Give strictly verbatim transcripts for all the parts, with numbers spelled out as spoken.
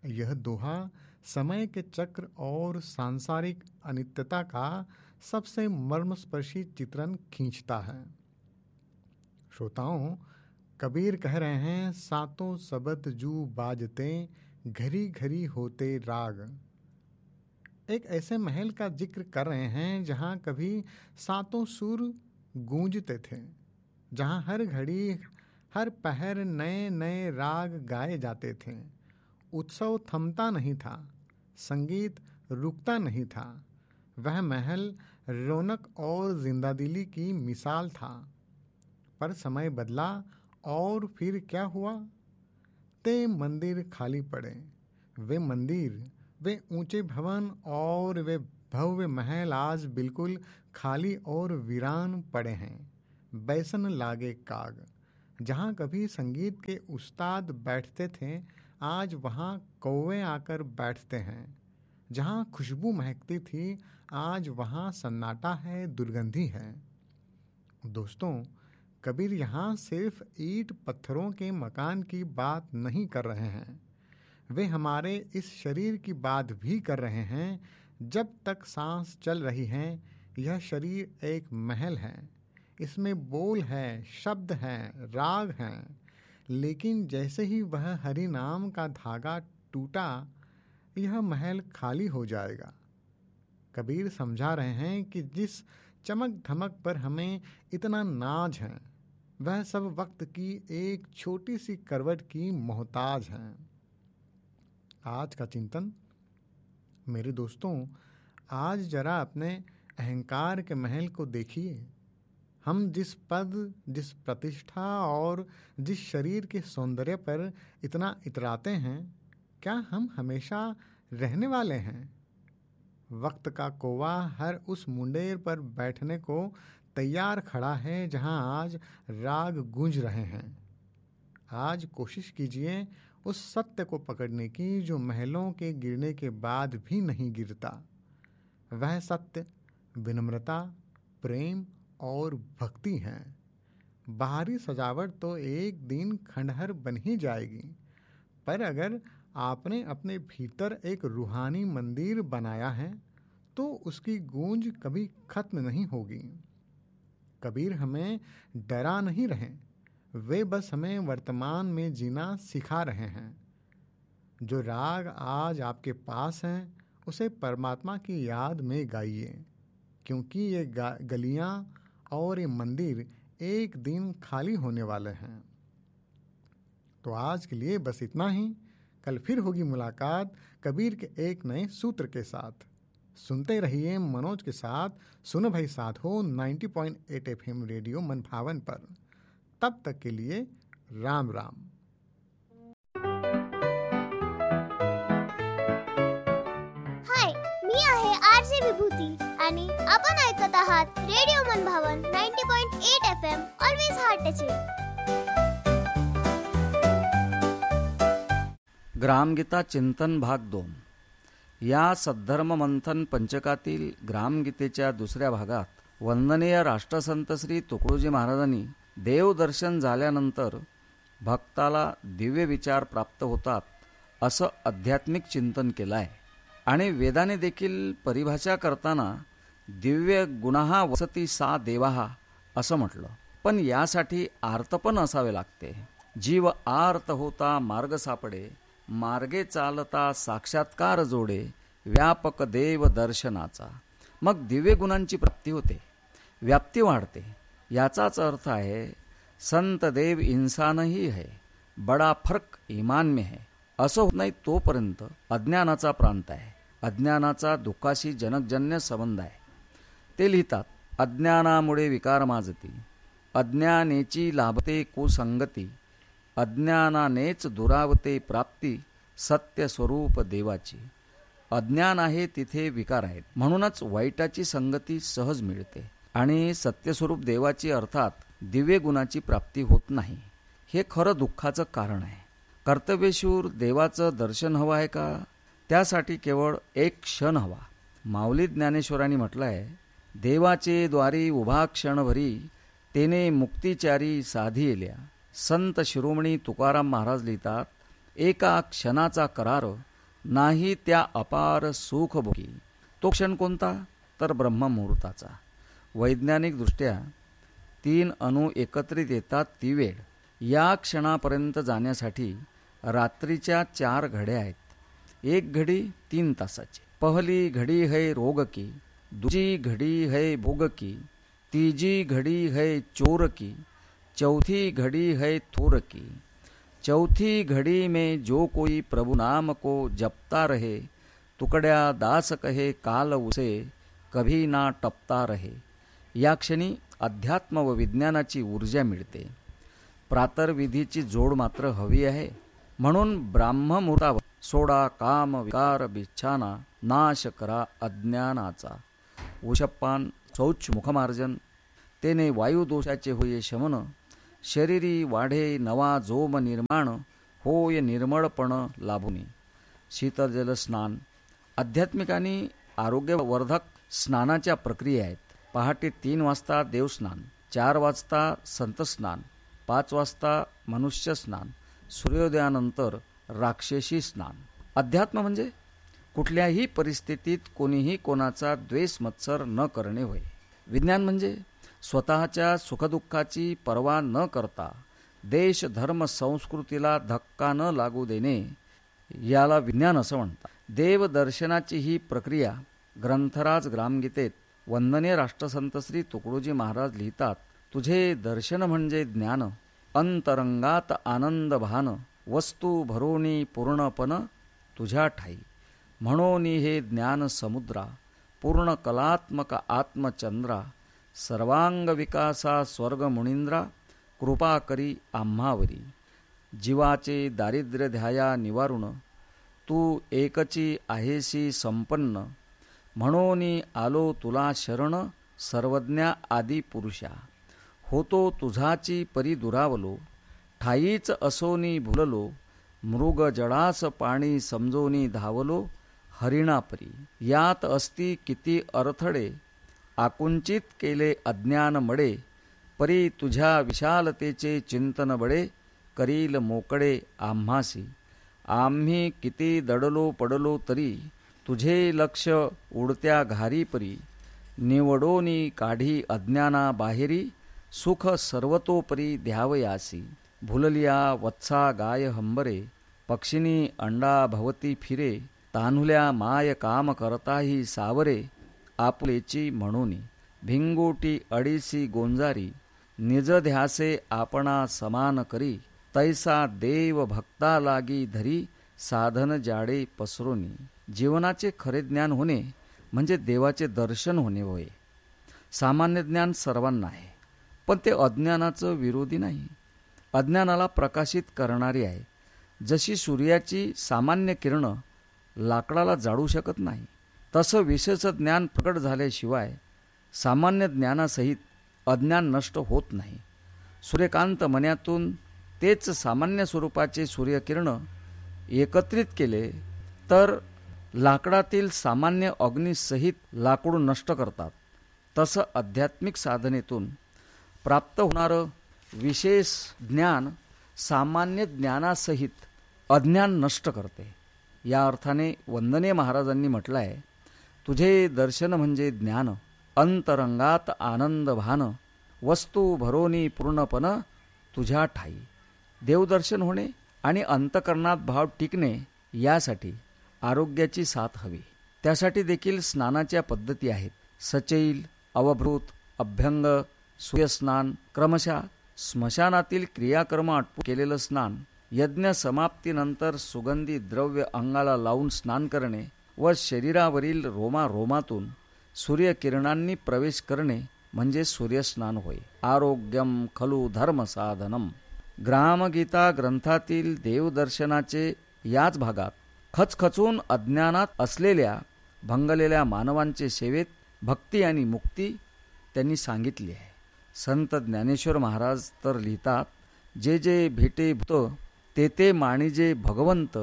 यह दोहा समय के चक्र और सांसारिक अनित्यता का सबसे मर्मस्पर्शी चित्रण खींचता है। श्रोताओं, कबीर कह रहे हैं, सातों सबद जू बाजते, घरी घरी होते राग। एक ऐसे महल का जिक्र कर रहे हैं जहां कभी सातों सुर गूंजते थे, जहां हर घड़ी हर पहर नए नए राग गाए जाते थे। उत्सव थमता नहीं था, संगीत रुकता नहीं था। वह महल रौनक और जिंदादिली की मिसाल था। पर समय बदला और फिर क्या हुआ? ते मंदिर खाली पड़े। वे मंदिर, वे ऊंचे भवन और वे भव्य महल आज बिल्कुल खाली और वीरान पड़े हैं। बैसन लागे काग। जहाँ कभी संगीत के उस्ताद बैठते थे, आज वहाँ कौवे आकर बैठते हैं। जहाँ खुशबू महकती थी, आज वहाँ सन्नाटा है, दुर्गंधी है। दोस्तों, कबीर यहाँ सिर्फ ईंट पत्थरों के मकान की बात नहीं कर रहे हैं, वे हमारे इस शरीर की बात भी कर रहे हैं। जब तक सांस चल रही है, यह शरीर एक महल है। इसमें बोल है, शब्द हैं, राग हैं। लेकिन जैसे ही वह हरि नाम का धागा टूटा, यह महल खाली हो जाएगा। कबीर समझा रहे हैं कि जिस चमक धमक पर हमें इतना नाज है, वह सब वक्त की एक छोटी सी करवट की मोहताज है। आज का चिंतन। मेरे दोस्तों, आज जरा अपने अहंकार के महल को देखिए। हम जिस पद, जिस प्रतिष्ठा और जिस शरीर के सौंदर्य पर इतना इतराते हैं, क्या हम हमेशा रहने वाले हैं? वक्त का कौवा हर उस मुंडेर पर बैठने को तैयार खड़ा है जहां आज राग गूंज रहे हैं। आज कोशिश कीजिए उस सत्य को पकड़ने की जो महलों के गिरने के बाद भी नहीं गिरता। वह सत्य विनम्रता, प्रेम और भक्ति है। बाहरी सजावट तो एक दिन खंडहर बन ही जाएगी, पर अगर आपने अपने भीतर एक रूहानी मंदिर बनाया है, तो उसकी गूंज कभी खत्म नहीं होगी। कबीर हमें डरा नहीं रहे, वे बस हमें वर्तमान में जीना सिखा रहे हैं। जो राग आज आपके पास हैं, उसे परमात्मा की याद में गाइए, क्योंकि ये गलियां और ये मंदिर एक दिन खाली होने वाले हैं। तो आज के लिए बस इतना ही। कल फिर होगी मुलाकात कबीर के एक नए सूत्र के साथ। सुनते रहिए मनोज के साथ सुनो भाई साथ हो नब्बे पॉइंट आठ एफएम रेडियो मन भावन पर। तब तक के लिए राम राम। हाय, मी आहे आरजे विभूती आणि आपण ऐकत आहात रेडिओ मन भावन नब्बे पॉइंट आठ एफएम ऑलवेज हार्टचे। ग्रामगीता चिंतन भाग दोन या सद्धर्म मंथन पंचकातील ग्रामगीतेच्या दुसऱ्या भागात वंदनीय राष्ट्रसंत श्री तुकडोजी महाराजांनी देवदर्शन झाल्यानंतर भक्ताला दिव्य विचार प्राप्त होतात असं आध्यात्मिक चिंतन केलं आहे आणि वेदाने देखील परिभाषा करताना दिव्य गुणाहा वसती सा देवाहा असं म्हटलं। पण यासाठी आर्त पण असावे लागते। जीव आर्त होता मार्ग सापडे, मार्गे चालता साक्षात्कार जोडे, व्यापक देव दर्शनाचा। मग दिव्य गुणांची प्राप्ती होते, व्याप्ती वाढते। याचाच अर्थ आहे संत देव इंसानही है, बडा फर्क ईमान में है। असं होत नाही तोपर्यंत अज्ञानाचा प्रांत आहे, अज्ञानाचा दुःखाशी जनकजन्य संबंध आहे। ते लिहितात, अज्ञानामुळे विकार माजती, अज्ञानेची लाभते कुसंगती, अज्ञानानेच दुरावते प्राप्ती, सत्य स्वरूप देवाची। अज्ञान आहे तिथे विकार आहेत, म्हणूनच वाईटाची संगती सहज मिळते आणि सत्यस्वरूप देवाची अर्थात दिव्य गुणाची प्राप्ती होत नाही। हे खरं दुःखाचं कारण आहे। कर्तव्यशूर देवाचं दर्शन हवं आहे का? त्यासाठी केवळ एक क्षण हवा। माऊली ज्ञानेश्वरांनी म्हटलं आहे, देवाचे द्वारी उभा क्षणभरी, तेने मुक्तिचारी साधी येल्या। संत शिरोमणी तुकाराम महाराज लिहितात, एका क्षणाचा करार नाही त्या अपार सुखभोगी. तो क्षण कोणता? तर ब्रह्ममुहूर्ताचा. वैज्ञानिकदृष्ट्या तीन अणू एकत्रित येतात ती वेळ. या क्षणापर्यंत जाण्यासाठी रात्रीच्या चार घड्या आहेत. एक घडी तीन तासाची. पहली घडी है रोग की, दूजी घडी है भोग की, तीजी घडी है चोर की, चौथी घड़ी है थोर की. चौथी घड़ी में जो कोई प्रभु नाम को जपता रहे, तुकड्या दास कहे काल उसे कभी ना टपता रहे. या क्षणी अध्यात्म व विज्ञानाची ऊर्जा मिळते. प्रातर्विधीची जोड मात्र हवी आहे. म्हणून ब्राह्ममुहूर्तावर सोडा काम विकार बिच्छाना, नाश करा अज्ञानाचा. उशपान शौच मुखमार्जन, तेने वायुदोषाचे होये शमन. शरीरी वाढे नवा जोम निर्माण, होय निर्मळपण लाभुनी. शीतल स्नान आध्यात्मिक आणि आरोग्यवर्धक स्नानाच्या प्रक्रिया आहेत. पहाटे तीन वाजता देवस्नान, चार वाजता संतस्नान, पाच वाजता मनुष्य स्नान, सूर्योदयानंतर राक्षसी स्नान. अध्यात्म म्हणजे कुठल्याही परिस्थितीत कोणीही कोणाचा द्वेष मत्सर न करणे होय. विज्ञान म्हणजे स्वतःच्या सुखदुःखाची पर्वा न करता देश धर्म संस्कृतीला धक्का न लागू देणे, याला विज्ञान असं म्हणतात. देवदर्शनाची ही प्रक्रिया ग्रंथराज ग्रामगीतेत वंदनीय राष्ट्रसंत श्री तुकडोजी महाराज लिहितात. तुझे दर्शन म्हणजे ज्ञान, अंतरंगात आनंद भान, वस्तू भरोनी पूर्णपण तुझ्या ठाई. म्हणून हे ज्ञान समुद्रा, पूर्ण कलात्मक आत्मचंद्रा, सर्वांग विकासा स्वर्ग मुनींद्रा, कृपा करी आम्हावरी. जीवाचे दारिद्र्य ध्याया निवारुण, तू एकची आहेसी संपन्न. म्हणून आलो तुला शरण, सर्वज्ञा आदी पुरुषा. होतो तुझाची परी दुरावलो, ठाईच असोनी भुललो. मृग जडास पाणी समजोनी धावलो, हरिणापरी. यात असती किती अडथळे, आकुंचित केले अज्ञान मडे. परी तुझ्या विशालतेचे चिंतन बडे, करील मोकळे आम्हासी. आम्ही किती दडलो पडलो तरी, तुझे लक्ष उडत्या घारी परी. निवडोनी काढी अज्ञाना बाहेरी, सुख सर्वतोपरी द्यावयासी. भुललिया वत्सा गाय हंबरे, पक्षिनी अंडा भवती फिरे. तान्हुल्या माय काम करताही सावरे, आपुलेची म्हणूनी. भिंगोटी अडीसी गोंजारी, निज ध्यासे आपणा समान करी. तैसा देव भक्ता लागी धरी, साधन जाडे पसरोनी. जीवनाचे खरे ज्ञान होणे म्हणजे देवाचे दर्शन होणे होय. सामान्य ज्ञान सर्वांना आहे, पण ते अज्ञानाचं विरोधी नाही. अज्ञानाला प्रकाशित करणारी आहे. जशी सूर्याची सामान्य किरणं लाकडाला जाळू शकत नाही, तसं विशेष ज्ञान प्रकट झाल्याशिवाय सामान्य ज्ञानासहित अज्ञान नष्ट होत नाही. सूर्यकांत मण्यातून तेच सामान्य स्वरूपाचे सूर्यकिरण एकत्रित केले तर लाकडातील सामान्य अग्नीसहित लाकूड नष्ट करतात. तसं आध्यात्मिक साधनेतून प्राप्त होणारं विशेष ज्ञान सामान्य ज्ञानासहित अज्ञान नष्ट करते. या अर्थाने वंदनीय महाराजांनी म्हटलं आहे, तुझे दर्शन म्हणजे ज्ञान, अंतरंगात आनंद भान, वस्तू भरोनी पूर्णपण तुझ्या ठाई. देवदर्शन होणे आणि अंतकरणात भाव टिकणे यासाठी आरोग्याची साथ हवी. त्यासाठी देखील स्नानाच्या पद्धती आहेत. सचैल, अवभृत, अभ्यंग, सूर्यस्नान, क्रमशः स्मशानातील क्रियाकर्म आटपून केलेलं स्नान, यज्ञ समाप्तीनंतर सुगंधी द्रव्य अंगाला लावून स्नान करणे व शरीरावरील रोमारोमातून सूर्यकिरणांनी प्रवेश करणे म्हणजे सूर्यस्नान होय. आरोग्यम खलु धर्मसाधनम. ग्रामगीता ग्रंथातील देवदर्शनाचे याच भागात खचखचून अज्ञानात असलेल्या भंगलेल्या मानवांचे सेवेत भक्ती आणि मुक्ती त्यांनी सांगितली आहे. संत ज्ञानेश्वर महाराज तर लिहितात, जे जे भेटे भूत ते ते माणिजे भगवंत,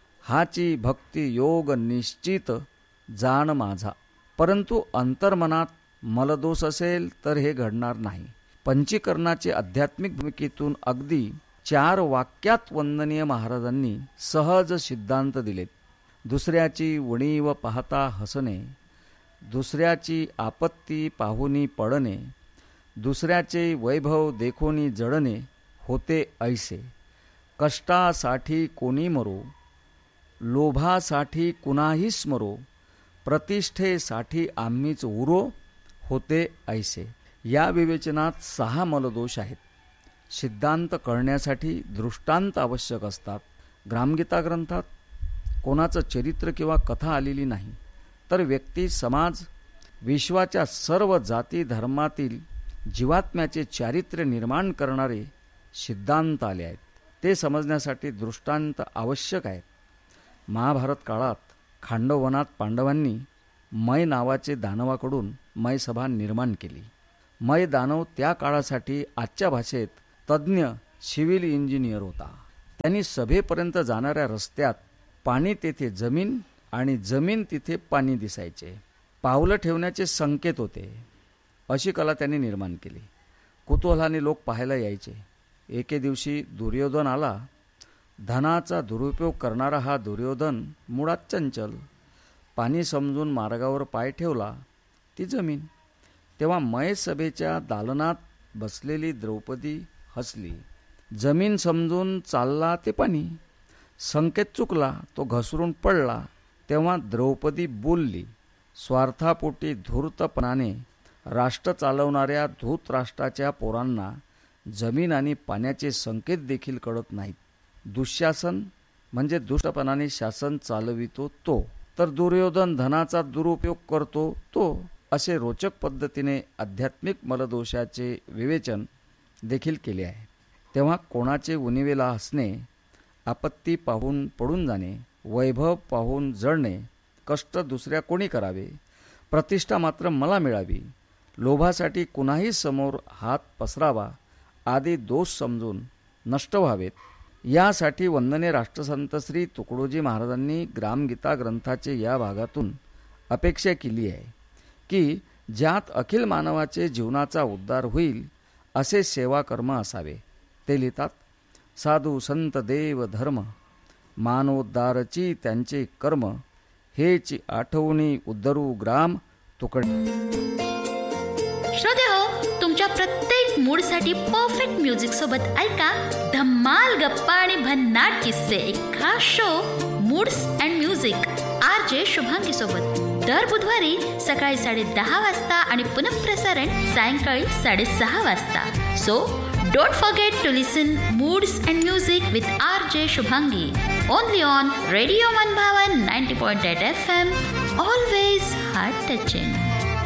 हाची भक्ती योग निश्चित जाण माझा. परंतु अंतर्मनात मलदोष असेल तर हे घडणार नाही. पंचीकरणाचे आध्यात्मिक भूमिकेतून अगदी चार वाक्यात वंदनीय महाराजांनी सहज सिद्धांत दिलेत. दुसऱ्याची उणीव पाहता हसणे, दुसऱ्याची आपत्ती पाहुनी पडणे, दुसऱ्याचे वैभव देखोनी जडणे होते ऐसे. कष्टासाठी कोणी मरो, लोभासाठी कुणाही स्मरो, प्रतिष्ठेसाठी आम्हीच उरो होते ऐसे. या विवेचनात सहा मलदोष आहेत. सिद्धांत कळण्यासाठी दृष्टांत आवश्यक असतात. ग्रामगीता ग्रंथात कोणाचं चरित्र किंवा कथा आलेली नाही, तर व्यक्ती, समाज, विश्वाच्या सर्व जाती धर्मातील जीवात्म्याचे चारित्र्य निर्माण करणारे सिद्धांत आले आहेत. ते समजण्यासाठी दृष्टांत आवश्यक आहेत. महाभारत काळात खांडववनात पांडवांनी मय नावाचे दानवाकडून मयसभा निर्माण केली. मय दानव त्या काळासाठी आजच्या भाषेत तज्ज्ञ सिव्हिल इंजिनियर होता. त्यांनी सभेपर्यंत जाणाऱ्या रस्त्यात पाणी तेथे जमीन आणि जमीन तिथे पाणी दिसायचे. पावलं ठेवण्याचे संकेत होते. अशी कला त्यांनी निर्माण केली. कुतूहलाने लोक पाहायला यायचे. एके दिवशी दुर्योधन आला. धनाचा दुरुपयोग करणारा हा दुर्योधन मुळात चंचल. पाणी समजून मार्गावर पाय ठेवला ती जमीन. तेव्हा मयसभेच्या दालनात बसलेली द्रौपदी हसली. जमीन समजून चालला ते पाणी. संकेत चुकला, तो घसरून पडला. तेव्हा द्रौपदी बोलली. स्वार्थापोटी धूर्तपणाने राष्ट्र चालवणाऱ्या धूतराष्ट्राच्या पोरांना जमीन आणि पाण्याचे संकेत देखील कळत नाहीत. दुःशासन म्हणजे दुष्टपणाने शासन चालवितो तो, तर दुर्योधन धनाचा दुरुपयोग करतो तो. असे रोचक पद्धतीने आध्यात्मिक मलदोषाचे विवेचन देखील केले आहे. तेव्हा कोणाचे उणिवेला हसणे, आपत्ती पाहून पडून जाणे, वैभव पाहून जळणे, कष्ट दुसऱ्या कोणी करावे, प्रतिष्ठा मात्र मला मिळावी, लोभासाठी कुणाही समोर हात पसरावा आदी दोष समजून नष्ट व्हावेत, यासाठी वंदनीय राष्ट्रसंत श्री तुकडोजी महाराजांनी ग्रामगीता ग्रंथाचे या भागातून अपेक्षा केली आहे की ज्यात अखिल मानवाचे जीवनाचा उद्धार होईल असे सेवाकर्म असावे. ते लिहितात, साधू संत देव धर्म मानवोद्धारची त्यांचे कर्म, हेची आठवणी उद्धरू ग्राम तुकडे. श्रोते हो, तुमच्या प्रत्येक मूडसाठी परफेक्ट म्युझिक सोबत ऐका धम्माल गप्पा आणि भन्नाट किस्से. एक खास show moods and music R J Shubhangi सोबत दर बुधवारी सकाळी साडे दहा वाजता आणि पुनःप्रसारण सायंकाळी साडेसहा वाजता. So don't forget to listen moods and music with R J Shubhangi only on radio मनभावन ninety point eight F M. Always heart touching.